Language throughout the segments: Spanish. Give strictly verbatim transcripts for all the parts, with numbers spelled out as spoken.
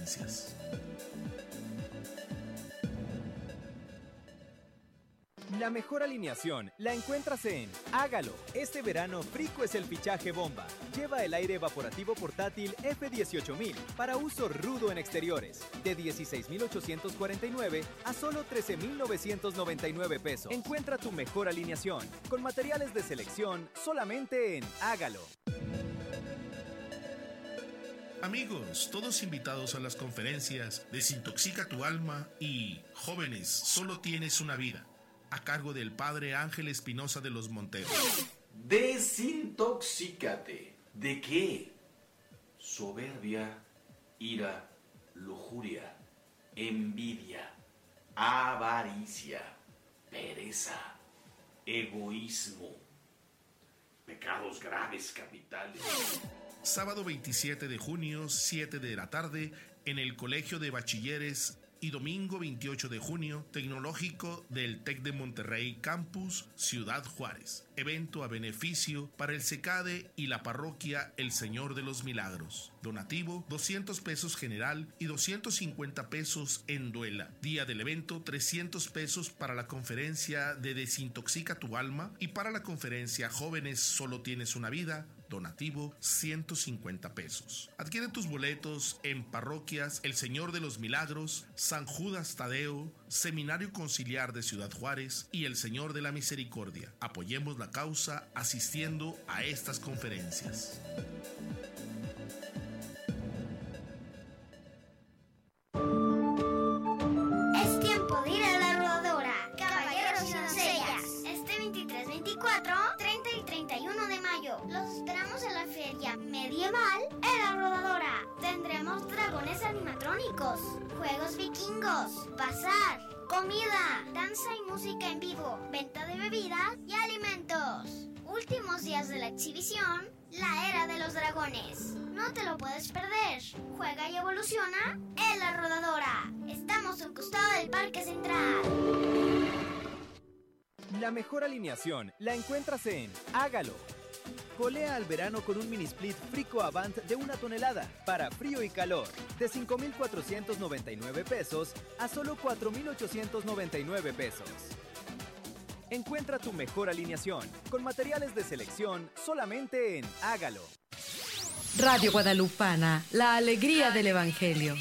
conferencias. La mejor alineación la encuentras en Hágalo. Este verano, Frico es el fichaje bomba. Lleva el aire evaporativo portátil F dieciocho mil para uso rudo en exteriores. De dieciséis mil ochocientos cuarenta y nueve a solo trece mil novecientos noventa y nueve pesos. Encuentra tu mejor alineación con materiales de selección solamente en Hágalo. Amigos, todos invitados a las conferencias Desintoxica tu alma y Jóvenes, solo tienes una vida, a cargo del padre Ángel Espinosa de los Monteros. Desintoxícate. ¿De qué? Soberbia, ira, lujuria, envidia, avaricia, pereza, egoísmo, pecados graves capitales. Sábado veintisiete de junio, siete de la tarde, en el Colegio de Bachilleres, y domingo veintiocho de junio, Tecnológico del TEC de Monterrey Campus, Ciudad Juárez. Evento a beneficio para el SECADE y la parroquia El Señor de los Milagros. Donativo, doscientos pesos general y doscientos cincuenta pesos en duela. Día del evento, trescientos pesos para la conferencia de Desintoxica tu alma y para la conferencia Jóvenes, solo tienes una vida. Donativo, ciento cincuenta pesos. Adquiere tus boletos en parroquias El Señor de los Milagros, San Judas Tadeo, Seminario Conciliar de Ciudad Juárez y El Señor de la Misericordia. Apoyemos la causa asistiendo a estas conferencias. Es tiempo de ir a la rodadora. Caballeros y doncellas, este veintitrés, veinticuatro, treinta y treinta y uno de mayo. Los esperamos en la feria medieval en la rodadora. Tendremos dragones animatrónicos, juegos vikingos, bazar, comida, danza y música en vivo, venta de bebidas y alimentos. Últimos días de la exhibición, la era de los dragones. No te lo puedes perder. Juega y evoluciona en la rodadora. Estamos a un costado del Parque Central. La mejor alineación la encuentras en Hágalo. Colea al verano con un mini split Frico Avant de una tonelada para frío y calor, de cinco mil cuatrocientos noventa y nueve pesos a solo cuatro mil ochocientos noventa y nueve pesos. Encuentra tu mejor alineación con materiales de selección solamente en Hágalo. Radio Guadalupana, la alegría del Evangelio.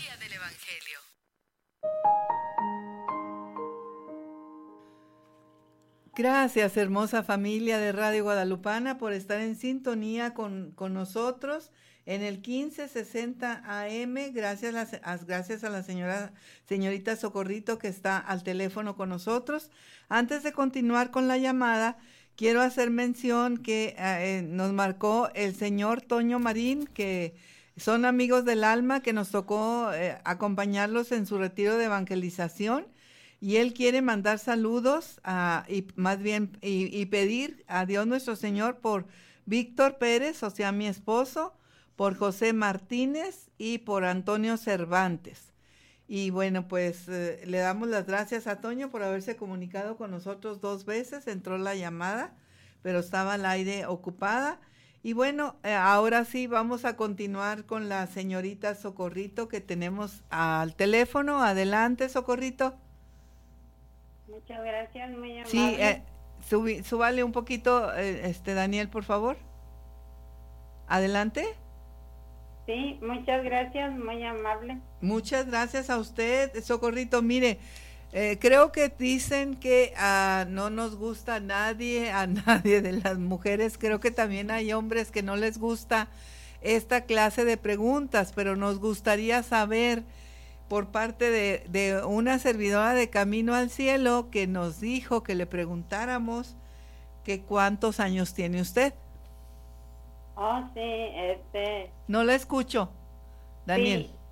Gracias, hermosa familia de Radio Guadalupana, por estar en sintonía con, con nosotros en el quince sesenta A M. Gracias a, gracias a la señora, señorita Socorrito que está al teléfono con nosotros. Antes de continuar con la llamada, quiero hacer mención que eh, nos marcó el señor Toño Marín, que son amigos del alma, que nos tocó eh, acompañarlos en su retiro de evangelización. Y él quiere mandar saludos a, y más bien y, y pedir a Dios nuestro Señor por Víctor Pérez, o sea, mi esposo, por José Martínez y por Antonio Cervantes. Y bueno, pues eh, le damos las gracias a Toño por haberse comunicado con nosotros dos veces. Entró la llamada, pero estaba al aire ocupada. Y bueno, eh, ahora sí vamos a continuar con la señorita Socorrito que tenemos al teléfono. Adelante, Socorrito. Muchas gracias, muy amable. Sí, eh, subi, súbale un poquito, eh, este Daniel, por favor. Adelante. Sí, muchas gracias, muy amable. Muchas gracias a usted, Socorrito. Mire, eh, creo que dicen que uh, no nos gusta a nadie, a nadie de las mujeres. Creo que también hay hombres que no les gusta esta clase de preguntas, pero nos gustaría saber por parte de, de una servidora de Camino al Cielo que nos dijo que le preguntáramos que cuántos años tiene usted. Oh, sí, este... No la escucho, Daniel. Sí.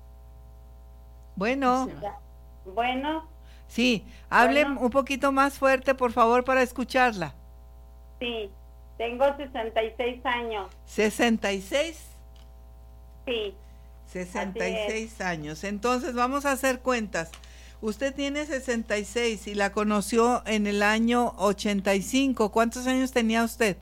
Bueno. Bueno. Sí, hable bueno. un poquito más fuerte, por favor, para escucharla. Sí, tengo sesenta y seis años. ¿sesenta y seis? Sí. sesenta y seis años. Entonces vamos a hacer cuentas. Usted tiene sesenta y seis y la conoció en el año ochenta y cinco. ¿Cuántos años tenía usted?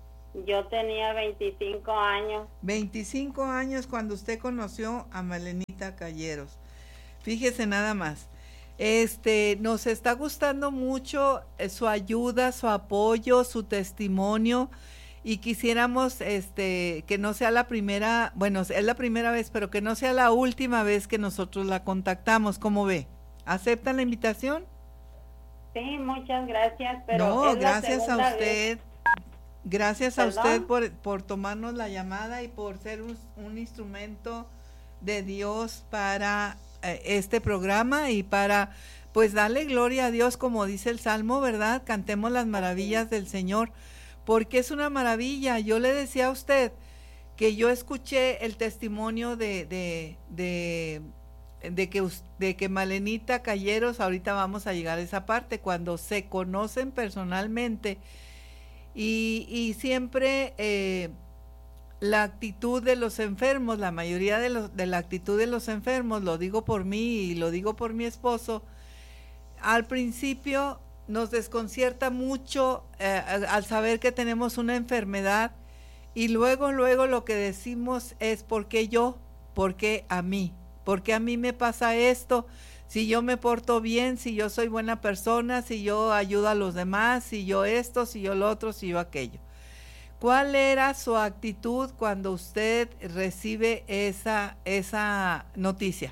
Yo tenía veinticinco años. veinticinco años cuando usted conoció a Malenita Malenita Calleros. Fíjese nada más. Este, nos está gustando mucho eh, su ayuda, su apoyo, su testimonio, y quisiéramos este que no sea la primera, bueno, es la primera vez, pero que no sea la última vez que nosotros la contactamos. ¿Cómo ve? ¿Aceptan la invitación? Sí, muchas gracias, pero no, es la gracias a segunda usted. vez. Gracias a ¿Perdón? usted por, por tomarnos la llamada y por ser un, un instrumento de Dios para eh, este programa y para pues darle gloria a Dios, como dice el Salmo, ¿verdad? Cantemos las maravillas del Señor, porque es una maravilla. Yo le decía a usted que yo escuché el testimonio de, de, de, de, que, de que Malenita Calleros, ahorita vamos a llegar a esa parte, cuando se conocen personalmente, y, y siempre eh, la actitud de los enfermos, la mayoría de, los, de la actitud de los enfermos, lo digo por mí y lo digo por mi esposo, al principio nos desconcierta mucho eh, al saber que tenemos una enfermedad, y luego, luego lo que decimos es: ¿por qué yo? ¿Por qué a mí? ¿Por qué a mí me pasa esto? Si yo me porto bien, si yo soy buena persona, si yo ayudo a los demás, si yo esto, si yo lo otro, si yo aquello. ¿Cuál era su actitud cuando usted recibe esa, esa noticia?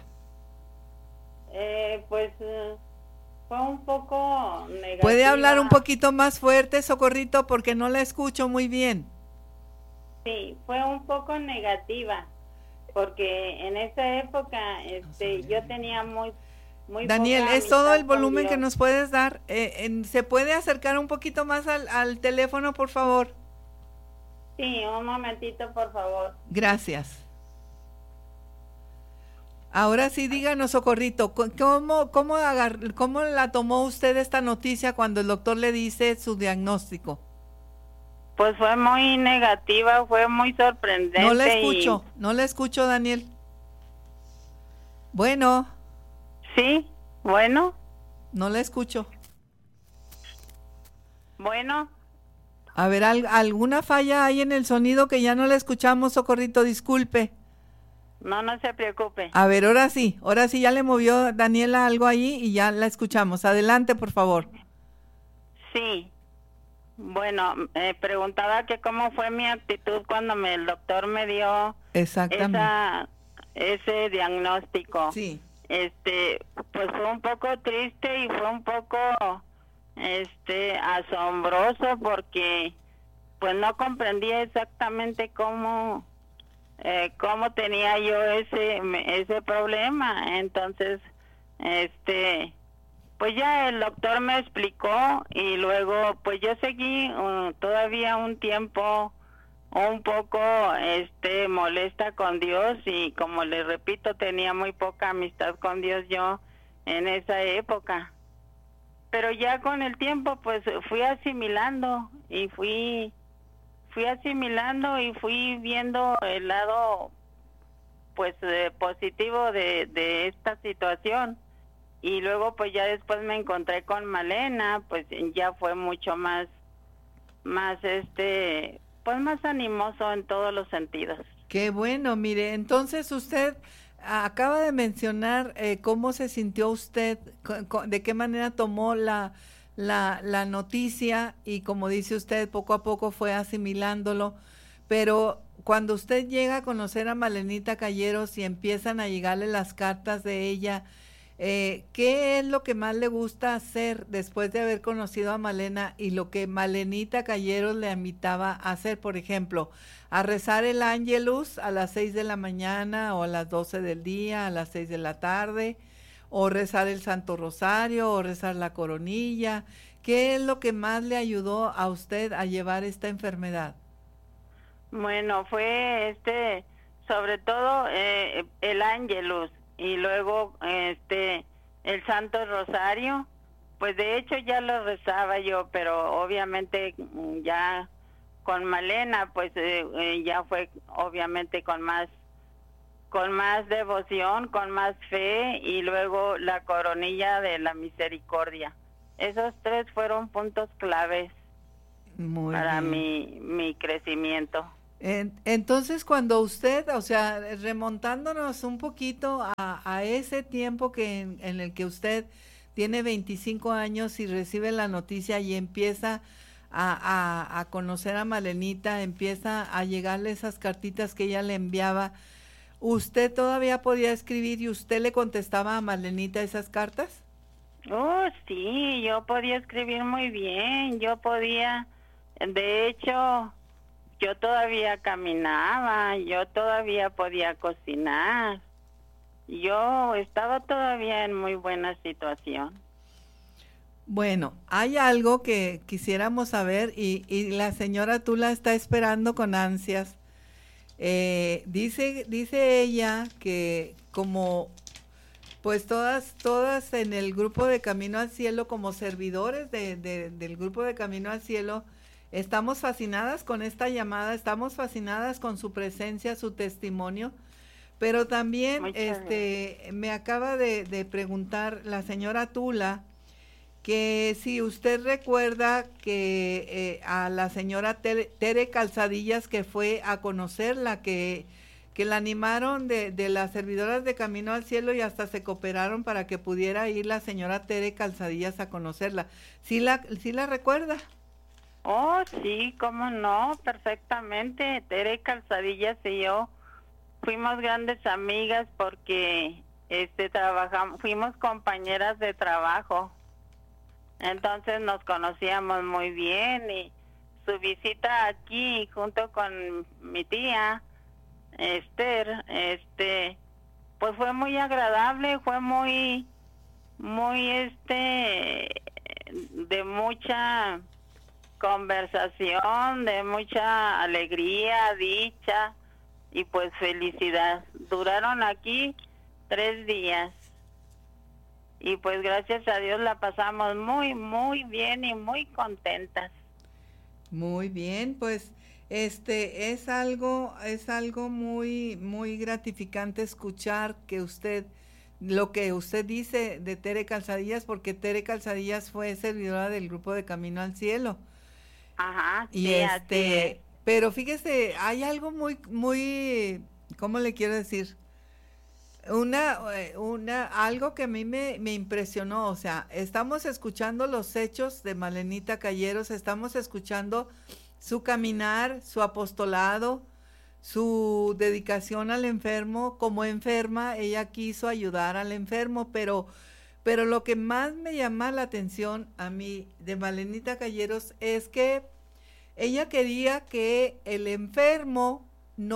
Eh, pues eh, fue un poco negativa. ¿Puede hablar un poquito más fuerte, Socorrito? Porque no la escucho muy bien. Sí, fue un poco negativa, porque en esa época este, yo tenía muy, muy Daniel, poca es todo amistad el volumen con que Dios. nos puedes dar. Eh, en, ¿Se puede acercar un poquito más al, al teléfono, por favor? Sí, un momentito, por favor. Gracias. Ahora sí, díganos, Socorrito, ¿cómo, cómo, agar, ¿cómo la tomó usted esta noticia cuando el doctor le dice su diagnóstico? Pues fue muy negativa, fue muy sorprendente. No le escucho, y... no le escucho, Daniel. Bueno. Sí, bueno. No le escucho. Bueno. A ver, ¿al, ¿alguna falla hay en el sonido que ya no le escuchamos, Socorrito? Disculpe. No, no se preocupe. A ver, ahora sí, ahora sí ya le movió Daniela algo ahí y ya la escuchamos. Adelante, por favor. Sí. Bueno, eh, preguntaba que cómo fue mi actitud cuando me, el doctor me dio Exactamente. Esa, ese diagnóstico. Sí. Este, pues fue un poco triste y fue un poco, este, asombroso porque, pues no comprendía exactamente cómo, eh, cómo tenía yo ese, ese problema. Entonces, este. Pues ya el doctor me explicó y luego pues yo seguí uh, todavía un tiempo un poco este molesta con Dios, y como les repito, tenía muy poca amistad con Dios yo en esa época. Pero ya con el tiempo pues fui asimilando y fui fui asimilando y fui viendo el lado pues eh, positivo de, de esta situación. Y luego pues ya después me encontré con Malena, pues ya fue mucho más, más este, pues más animoso en todos los sentidos. Qué bueno, mire, entonces usted acaba de mencionar eh, cómo se sintió usted, de qué manera tomó la, la, la noticia, y como dice usted, poco a poco fue asimilándolo, pero cuando usted llega a conocer a Malenita Calleros y empiezan a llegarle las cartas de ella, Eh, ¿qué es lo que más le gusta hacer después de haber conocido a Malena y lo que Malenita Calleros le invitaba a hacer? Por ejemplo, a rezar el Ángelus a las seis de la mañana o a las doce del día, a las seis de la tarde, o rezar el Santo Rosario, o rezar la coronilla. ¿Qué es lo que más le ayudó a usted a llevar esta enfermedad? Bueno, fue este, sobre todo eh, el Ángelus. Y luego este el Santo Rosario, pues de hecho ya lo rezaba yo, pero obviamente ya con Malena pues eh, eh, ya fue obviamente con más con más devoción, con más fe, y luego la coronilla de la misericordia. Esos tres fueron puntos claves Muy para bien. mi mi crecimiento. Entonces, cuando usted, o sea, remontándonos un poquito a, a ese tiempo que en, en el que usted tiene veinticinco años y recibe la noticia y empieza a, a, a conocer a Malenita, empieza a llegarle esas cartitas que ella le enviaba, ¿usted todavía podía escribir y usted le contestaba a Malenita esas cartas? Oh, sí, yo podía escribir muy bien, yo podía, de hecho, yo todavía caminaba, yo todavía podía cocinar, yo estaba todavía en muy buena situación. Bueno, hay algo que quisiéramos saber y, y la señora Tula está esperando con ansias. Eh, dice, dice ella que como pues todas, todas en el grupo de Camino al Cielo, como servidores de, de, del grupo de Camino al Cielo, estamos fascinadas con esta llamada, estamos fascinadas con su presencia, su testimonio, pero también Muchas este gracias. Me acaba de, de preguntar la señora Tula que si usted recuerda que eh, a la señora Tere, Tere Calzadillas, que fue a conocerla, que, que la animaron de, de las servidoras de Camino al Cielo y hasta se cooperaron para que pudiera ir la señora Tere Calzadillas a conocerla. ¿Sí la, sí la recuerda? Oh, sí, cómo no, perfectamente. Tere Calzadillas y yo fuimos grandes amigas porque este trabajamos, fuimos compañeras de trabajo. Entonces nos conocíamos muy bien y su visita aquí junto con mi tía Esther, este, pues fue muy agradable, fue muy, muy este, de mucha conversación, de mucha alegría, dicha y pues felicidad. Duraron aquí tres días. Y pues gracias a Dios la pasamos muy, muy bien y muy contentas. Muy bien, pues este es algo, es algo muy, muy gratificante escuchar que usted, lo que usted dice de Tere Calzadillas, porque Tere Calzadillas fue servidora del grupo de Camino al Cielo. Ajá, y sí, este, así es. Pero fíjese, hay algo muy, muy, ¿cómo le quiero decir? Una, una, algo que a mí me, me impresionó, o sea, estamos escuchando los hechos de Malenita Calleros, estamos escuchando su caminar, su apostolado, su dedicación al enfermo. Como enferma, ella quiso ayudar al enfermo, pero, pero lo que más me llama la atención a mí de Malenita Calleros es que ella quería que el enfermo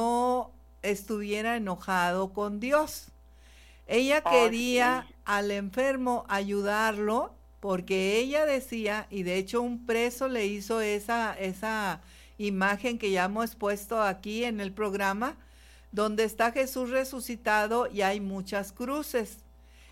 no estuviera enojado con Dios. Ella Oh, quería sí. al enfermo ayudarlo porque ella decía, y de hecho un preso le hizo esa, esa imagen que ya hemos puesto aquí en el programa, donde está Jesús resucitado y hay muchas cruces.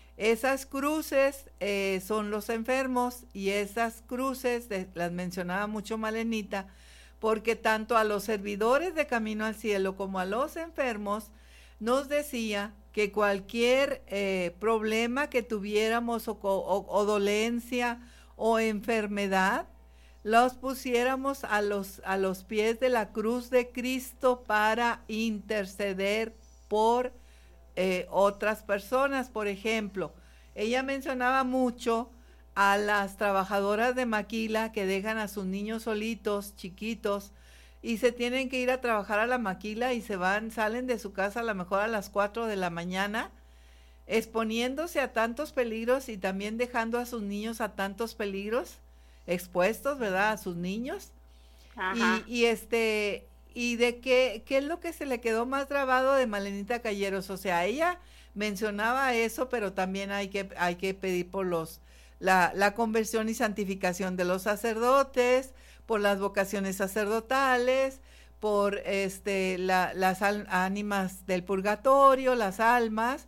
Esas cruces eh, son los enfermos y esas cruces, de, las mencionaba mucho Malenita, porque tanto a los servidores de Camino al Cielo como a los enfermos nos decía que cualquier eh, problema que tuviéramos o, o, o dolencia o enfermedad, los pusiéramos a los, a los pies de la cruz de Cristo para interceder por eh, otras personas. Por ejemplo, ella mencionaba mucho a las trabajadoras de maquila que dejan a sus niños solitos, chiquitos, y se tienen que ir a trabajar a la maquila y se van, salen de su casa a lo mejor a las cuatro de la mañana, exponiéndose a tantos peligros y también dejando a sus niños a tantos peligros, expuestos, ¿verdad?, a sus niños. Ajá. Y, y este, y de qué, qué es lo que se le quedó más grabado de Malenita Calleros. O sea, ella mencionaba eso, pero también hay que, hay que pedir por los, la, la conversión y santificación de los sacerdotes, por las vocaciones sacerdotales, por este la, las al, ánimas del purgatorio, las almas,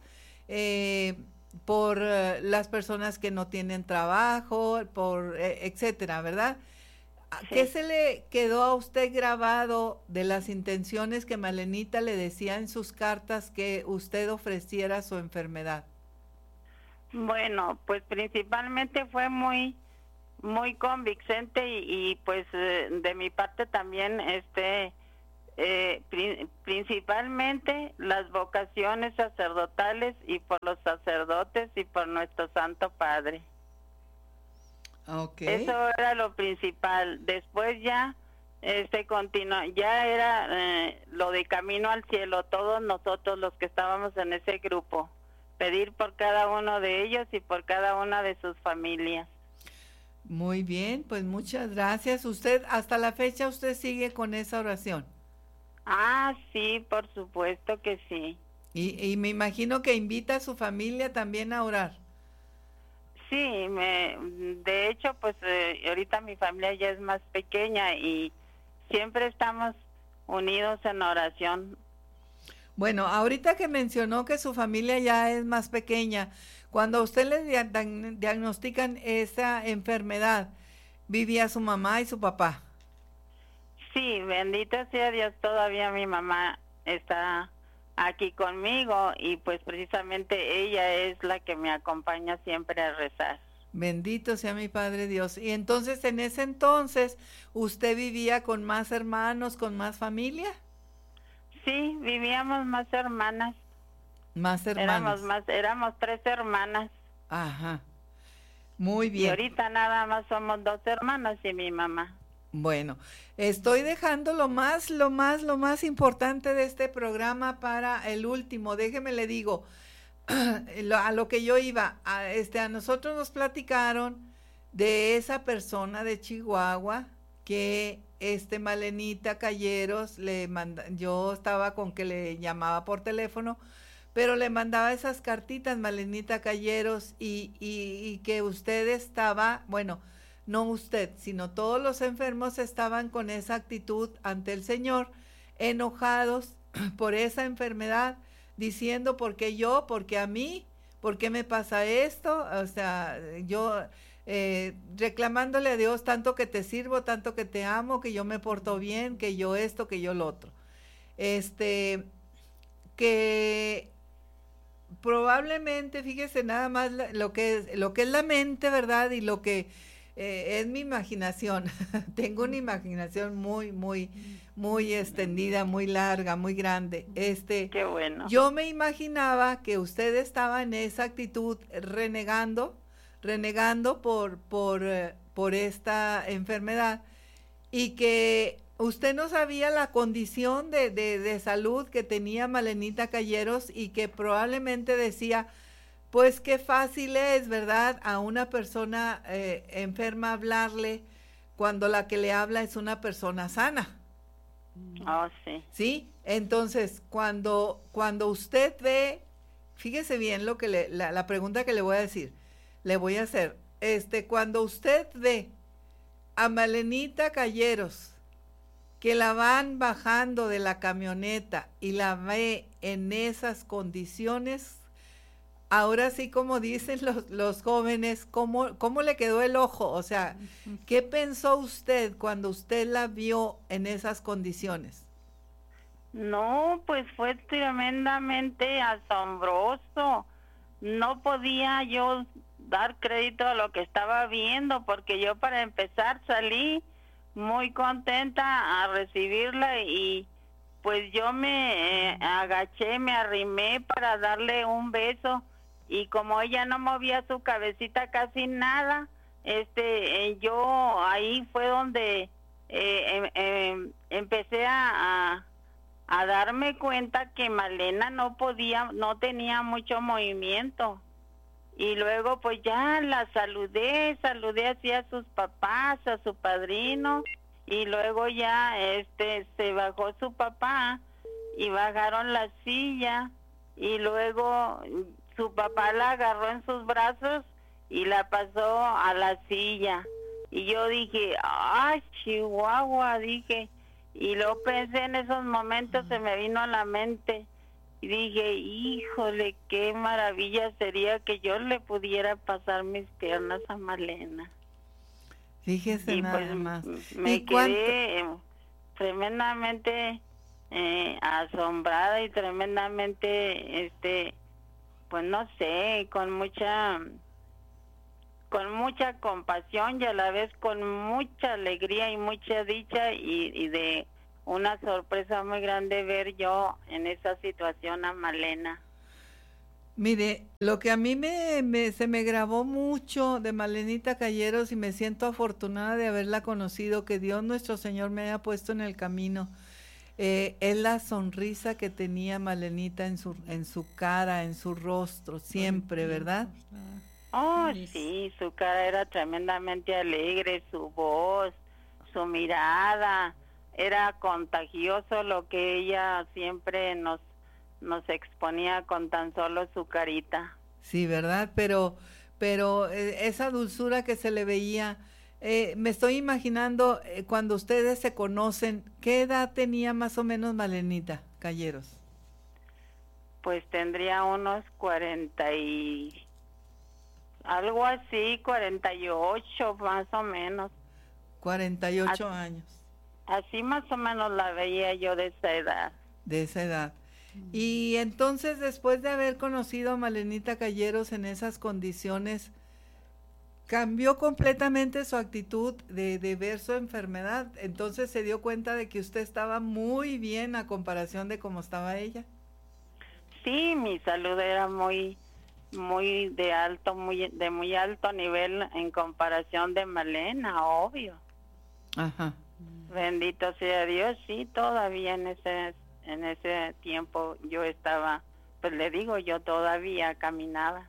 eh, por uh, las personas que no tienen trabajo, por eh, etcétera, ¿verdad? Sí. ¿Qué se le quedó a usted grabado de las intenciones que Malenita le decía en sus cartas que usted ofreciera su enfermedad? Bueno, pues principalmente fue muy muy convincente y, y pues de mi parte también este eh, pri- principalmente las vocaciones sacerdotales y por los sacerdotes y por nuestro Santo Padre. Okay. Eso era lo principal. Después ya este continuó, ya era eh, lo de camino al cielo, todos nosotros los que estábamos en ese grupo, pedir por cada uno de ellos y por cada una de sus familias. Muy bien, pues muchas gracias. Usted, hasta la fecha, usted sigue con esa oración. Ah, sí, por supuesto que sí. Y, y me imagino que invita a su familia también a orar. Sí, me, de hecho, pues eh, ahorita mi familia ya es más pequeña y siempre estamos unidos en oración. Bueno, ahorita que mencionó que su familia ya es más pequeña, cuando a usted le dia- dan- diagnostican esa enfermedad, ¿vivía su mamá y su papá? Sí, bendito sea Dios, todavía mi mamá está aquí conmigo y pues precisamente ella es la que me acompaña siempre a rezar. Bendito sea mi Padre Dios. Y entonces, en ese entonces, ¿usted vivía con más hermanos, con más familia? Sí, vivíamos más hermanas. Más hermanos. Éramos más, éramos tres hermanas. Ajá. Muy Y bien. ahorita nada más somos dos hermanas y mi mamá. Bueno, estoy dejando lo más, lo más, lo más importante de este programa para el último. Déjeme le digo, lo- a lo que yo iba, a, este, a nosotros nos platicaron de esa persona de Chihuahua que este Malenita Calleros le manda, yo estaba con que le llamaba por teléfono, pero le mandaba esas cartitas, Malenita Calleros, y, y, y que usted estaba, bueno, no usted, sino todos los enfermos estaban con esa actitud ante el Señor, enojados por esa enfermedad, diciendo, ¿por qué yo? ¿Por qué a mí? ¿Por qué me pasa esto? O sea, yo eh, reclamándole a Dios tanto que te sirvo, tanto que te amo, que yo me porto bien, que yo esto, que yo lo otro. Este, que probablemente, fíjese nada más la- lo que es, lo que es la mente, ¿verdad? Y lo que eh, es mi imaginación. Tengo una imaginación muy, muy, muy extendida, muy larga, muy grande. Este, Qué bueno. yo me imaginaba que usted estaba en esa actitud renegando, renegando por, por, eh, por esta enfermedad y que usted no sabía la condición de, de, de salud que tenía Malenita Calleros y que probablemente decía, pues qué fácil es, ¿verdad? A una persona eh, enferma hablarle cuando la que le habla es una persona sana. Oh, sí. ¿Sí? Entonces, cuando, cuando usted ve, fíjese bien lo que le, la, la pregunta que le voy a decir, le voy a hacer, este, cuando usted ve a Malenita Calleros, que la van bajando de la camioneta y la ve en esas condiciones, ahora sí, como dicen los, los jóvenes, ¿cómo, ¿cómo le quedó el ojo? O sea, ¿qué pensó usted cuando usted la vio en esas condiciones? No, pues fue tremendamente asombroso. No podía yo dar crédito a lo que estaba viendo, porque yo para empezar salí muy contenta a recibirla y pues yo me eh, agaché, me arrimé para darle un beso y como ella no movía su cabecita casi nada, este, eh, yo ahí fue donde eh, em- em, empecé a, a a darme cuenta que Malena no podía, no tenía mucho movimiento. Y luego pues ya la saludé, saludé así a sus papás, a su padrino, y luego ya este se bajó su papá y bajaron la silla y luego su papá la agarró en sus brazos y la pasó a la silla. Y yo dije, ay, Chihuahua, dije, y luego pensé en esos momentos, se me vino a la mente y dije, híjole, qué maravilla sería que yo le pudiera pasar mis piernas a Malena. Fíjese Y nada pues más. me ¿Y cuánto- quedé eh, tremendamente eh, asombrada y tremendamente, este, pues no sé, con mucha, con mucha compasión y a la vez con mucha alegría y mucha dicha y, y de una sorpresa muy grande ver yo en esa situación a Malena. Mire, lo que a mí me, me se me grabó mucho de Malenita Calleros y me siento afortunada de haberla conocido, que Dios nuestro Señor me haya puesto en el camino, eh, es la sonrisa que tenía Malenita en su, en su cara, en su rostro, siempre, ¿verdad? Oh, sí, su cara era tremendamente alegre, su voz, su mirada, era contagioso lo que ella siempre nos nos exponía con tan solo su carita. Sí, ¿verdad? Pero, pero eh, esa dulzura que se le veía, eh, me estoy imaginando eh, cuando ustedes se conocen, ¿qué edad tenía más o menos Malenita Calleros? Pues tendría unos cuarenta y algo así, cuarenta y ocho más o menos. cuarenta y ocho así, años. Así más o menos la veía yo de esa edad. De esa edad. Y entonces, después de haber conocido a Malenita Calleros en esas condiciones, cambió completamente su actitud de, de ver su enfermedad. Entonces se dio cuenta de que usted estaba muy bien a comparación de cómo estaba ella. Sí, mi salud era muy, muy de alto, muy de muy alto nivel en comparación de Malena, obvio. Ajá. Bendito sea Dios, sí, todavía en ese en ese tiempo yo estaba, pues le digo, yo todavía caminaba.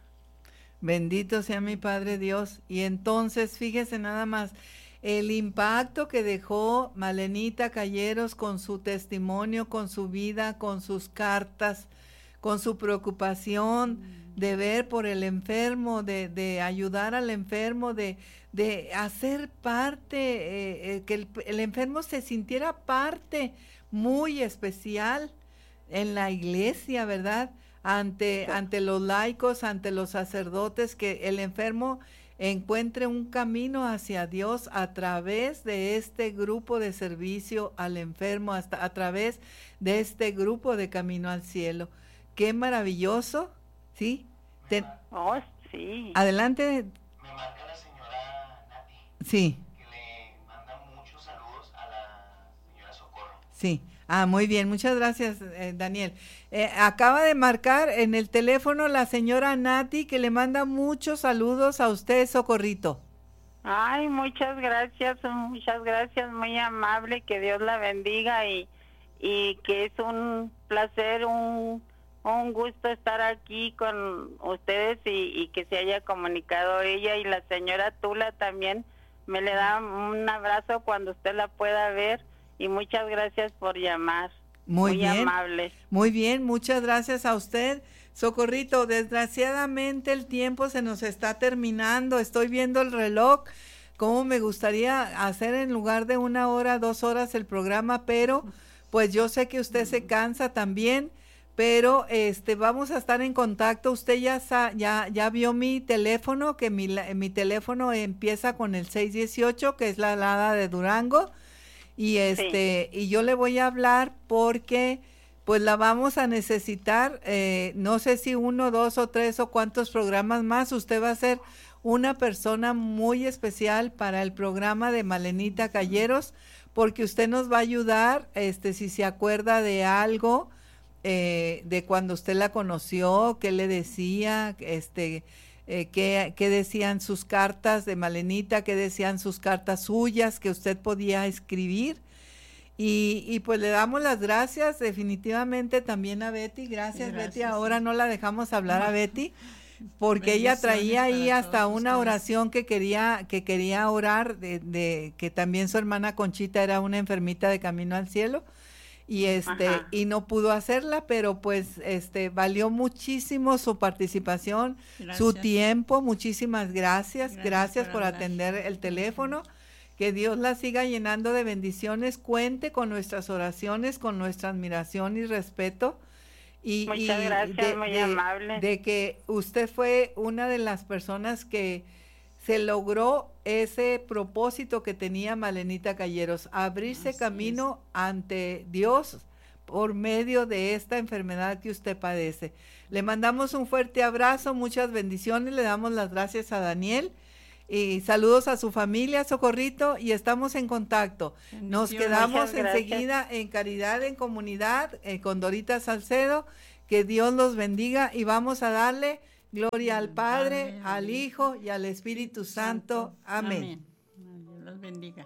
Bendito sea mi Padre Dios. Y entonces, fíjese nada más, el impacto que dejó Malenita Calleros con su testimonio, con su vida, con sus cartas, con su preocupación de ver por el enfermo, de, de ayudar al enfermo, de, de hacer parte, eh, eh, que el, el enfermo se sintiera parte muy especial en la iglesia, ¿verdad? Ante, sí. ante los laicos, ante los sacerdotes, que el enfermo encuentre un camino hacia Dios a través de este grupo de servicio al enfermo, hasta a través de este grupo de Camino al Cielo. Qué maravilloso, ¿sí? Ten... Oh, sí. Adelante. Me marca la señora Nati. Sí. Que le manda muchos saludos a la señora Socorro. Sí. Ah, muy bien, muchas gracias, eh, Daniel. Eh, acaba de marcar en el teléfono la señora Nati, que le manda muchos saludos a usted, Socorrito. Ay, muchas gracias, muchas gracias, muy amable, que Dios la bendiga y, y que es un placer, un, un gusto estar aquí con ustedes y, y que se haya comunicado ella, y la señora Tula también me le da un abrazo cuando usted la pueda ver. Y muchas gracias por llamar. Muy, muy bien. Amable. Muy bien, muchas gracias a usted, Socorrito. Desgraciadamente el tiempo se nos está terminando. Estoy viendo el reloj. Cómo me gustaría hacer en lugar de una hora, dos horas el programa, pero pues yo sé que usted se cansa también. Pero este vamos a estar en contacto. Usted ya ya ya vio mi teléfono, que mi, mi teléfono empieza con el seis dieciocho, que es la alada de Durango. Y este sí. y yo le voy a hablar porque pues la vamos a necesitar, eh, no sé si uno, dos o tres o cuántos programas más. Usted va a ser una persona muy especial para el programa de Malenita Calleros, porque usted nos va a ayudar, este si se acuerda de algo, eh, de cuando usted la conoció, qué le decía, este Eh, qué, qué decían sus cartas de Malenita, qué decían sus cartas suyas que usted podía escribir. Y, y pues le damos las gracias definitivamente también a Betty. Gracias, gracias Betty. Ahora sí. No la dejamos hablar a Betty, porque ella traía ahí hasta una ustedes. oración que quería, que quería orar, de, de que también su hermana Conchita era una enfermita de Camino al Cielo. Y este Ajá. y no pudo hacerla, pero pues este valió muchísimo su participación, gracias. Su tiempo. Muchísimas gracias, gracias, gracias por, por atender el teléfono. Que Dios la siga llenando de bendiciones. Cuente con nuestras oraciones, con nuestra admiración y respeto. Y, Muchas y gracias, de, muy de, amable. De que usted fue una de las personas que se logró ese propósito que tenía Malenita Calleros, abrirse Así camino es. ante Dios por medio de esta enfermedad que usted padece. Le mandamos un fuerte abrazo, muchas bendiciones, le damos las gracias a Daniel Y saludos a su familia, Socorrito, y estamos en contacto. Nos quedamos enseguida en Caridad en Comunidad eh, con Dorita Salcedo. Que Dios los bendiga y vamos a darle gloria al Padre, al Hijo y al Espíritu Santo. Amén. Dios los bendiga.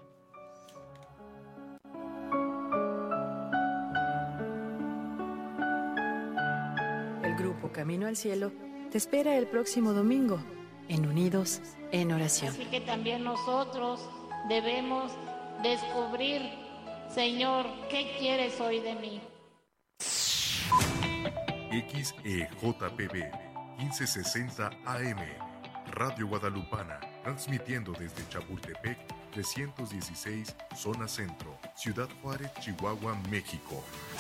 El grupo Camino al Cielo te espera el próximo domingo en Unidos en Oración. Así que también nosotros debemos descubrir, Señor, ¿qué quieres hoy de mí? X E J P B quince sesenta A M, Radio Guadalupana, transmitiendo desde Chapultepec trescientos dieciséis, Zona Centro, Ciudad Juárez, Chihuahua, México.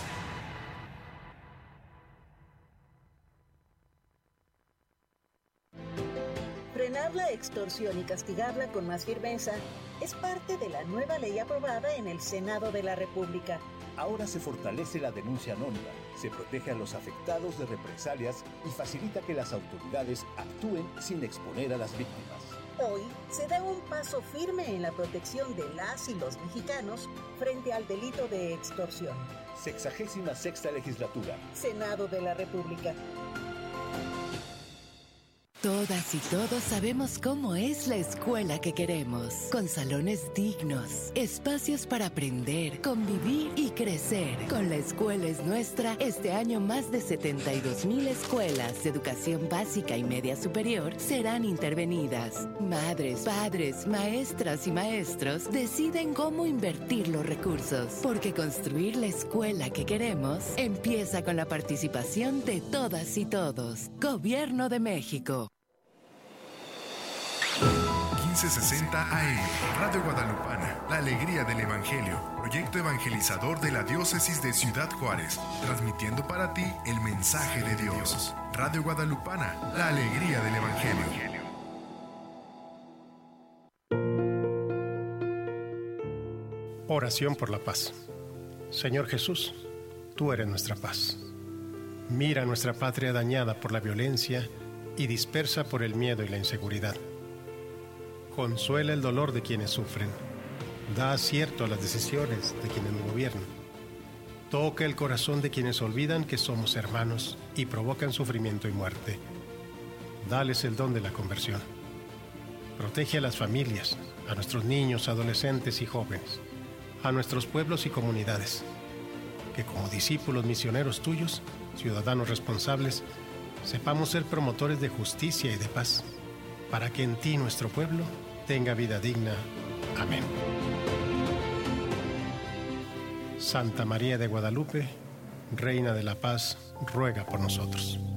Frenar la extorsión y castigarla con más firmeza es parte de la nueva ley aprobada en el Senado de la República. Ahora se fortalece la denuncia anónima, se protege a los afectados de represalias y facilita que las autoridades actúen sin exponer a las víctimas. Hoy se da un paso firme en la protección de las y los mexicanos frente al delito de extorsión. Sexagésima sexta legislatura. Senado de la República. Todas y todos sabemos cómo es la escuela que queremos, con salones dignos, espacios para aprender, convivir y crecer. Con La Escuela es Nuestra, este año más de setenta y dos mil escuelas de educación básica y media superior serán intervenidas. Madres, padres, maestras y maestros deciden cómo invertir los recursos, porque construir la escuela que queremos empieza con la participación de todas y todos. Gobierno de México. quince sesenta A M, Radio Guadalupana, la alegría del Evangelio, proyecto evangelizador de la Diócesis de Ciudad Juárez, transmitiendo para ti el mensaje de Dios. Radio Guadalupana, la alegría del Evangelio. Oración por la paz. Señor Jesús, tú eres nuestra paz. Mira nuestra patria dañada por la violencia y dispersa por el miedo y la inseguridad. Consuela el dolor de quienes sufren. Da acierto a las decisiones de quienes nos gobiernan. Toca el corazón de quienes olvidan que somos hermanos y provocan sufrimiento y muerte. Dales el don de la conversión. Protege a las familias, a nuestros niños, adolescentes y jóvenes, a nuestros pueblos y comunidades. Que como discípulos misioneros tuyos, ciudadanos responsables, sepamos ser promotores de justicia y de paz, para que en ti nuestro pueblo tenga vida digna. Amén. Santa María de Guadalupe, Reina de la Paz, ruega por nosotros.